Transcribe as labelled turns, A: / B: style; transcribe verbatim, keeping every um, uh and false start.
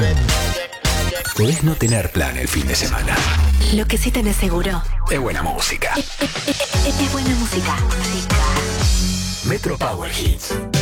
A: Podés no tener plan el fin de semana.
B: Lo que sí tenés seguro
A: es buena música.
B: Es, es, es, es buena música.
A: Metro Power Hits.